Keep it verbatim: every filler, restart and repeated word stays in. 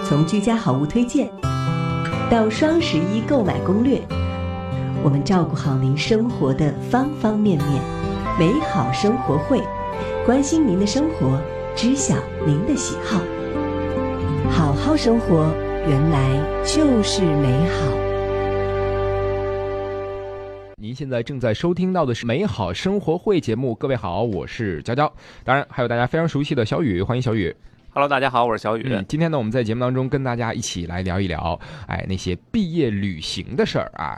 从居家好物推荐到双十一购买攻略，我们照顾好您生活的方方面面。美好生活会，关心您的生活，知晓您的喜好。好好生活，原来就是美好。 您现在正在收听到的是美好生活会节目，各位好，我是娇娇，当然还有大家非常熟悉的小雨，欢迎小雨。 Hello， 大家好，我是小雨。 嗯，今天呢，我们在节目当中跟大家一起来聊一聊，哎，那些毕业旅行的事儿啊。